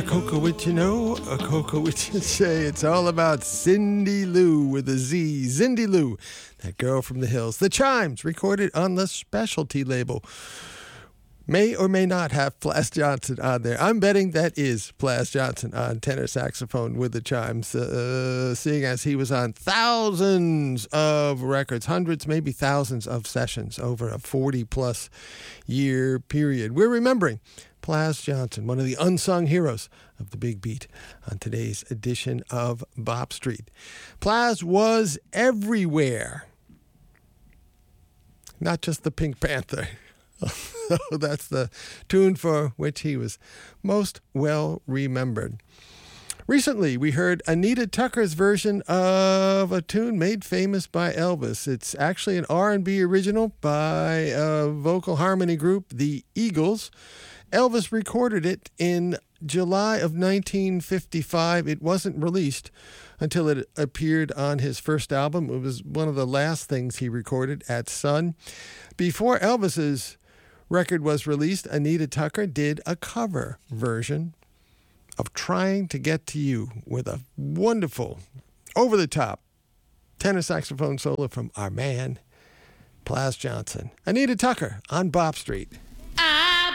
Coco What You Know, a Coco What You Say. It's all about Cindy Lou with a Z. Cindy Lou, that girl from the hills. The Chimes, recorded on the Specialty label. May or may not have Plas Johnson on there. I'm betting that is Plas Johnson on tenor saxophone with the Chimes, seeing as he was on thousands of records, hundreds, maybe thousands of sessions over a 40-plus year period. We're remembering Plas Johnson, one of the unsung heroes of the big beat, on today's edition of Bop Street. Plas was everywhere, not just the Pink Panther. That's the tune for which he was most well remembered. Recently, we heard Anita Tucker's version of a tune made famous by Elvis. It's actually an R&B original by a vocal harmony group, the Eagles. Elvis recorded it in July of 1955. It wasn't released until it appeared on his first album. It was one of the last things he recorded at Sun. Before Elvis's record was released, Anita Tucker did a cover version of Trying to Get to You with a wonderful, over-the-top tenor saxophone solo from our man, Plas Johnson. Anita Tucker on Bop Street.